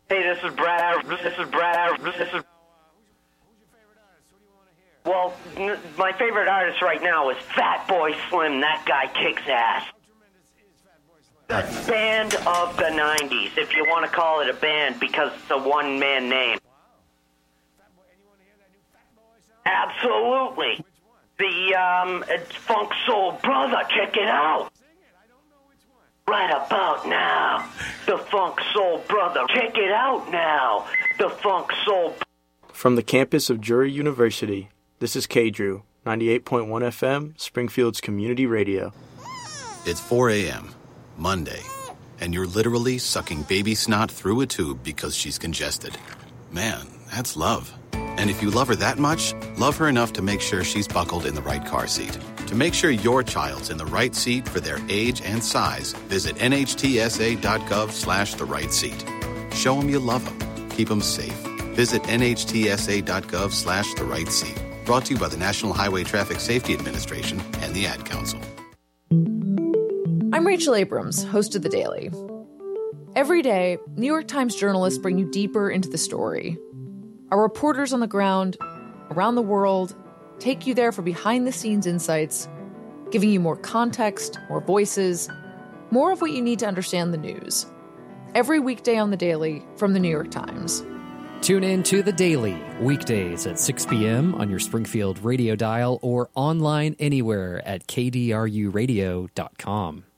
Hey, this is Brad. Well, my favorite artist right now is Fatboy Slim. That guy kicks ass. The band of the 90s, if you want to call it a band, because it's a one-man name. Absolutely. The Funk Soul Brother, check it out. Right about now, the Funk Soul Brother. Check it out now, the Funk Soul. From the campus of Drury University, this is K-Drew, 98.1 FM, Springfield's community radio. It's 4 a.m., Monday, and you're literally sucking baby snot through a tube because she's congested. Man, that's love. And if you love her that much, love her enough to make sure she's buckled in the right car seat. To make sure your child's in the right seat for their age and size, visit nhtsa.gov/the right seat. Show them you love them. Keep them safe. Visit nhtsa.gov/the right seat. Brought to you by the National Highway Traffic Safety Administration and the Ad Council. I'm Rachel Abrams, host of The Daily. Every day, New York Times journalists bring you deeper into the story. Our reporters on the ground, around the world, take you there for behind-the-scenes insights, giving you more context, more voices, more of what you need to understand the news. Every weekday on The Daily from The New York Times. Tune in to The Daily, weekdays at 6 p.m. on your Springfield radio dial or online anywhere at kdruradio.com.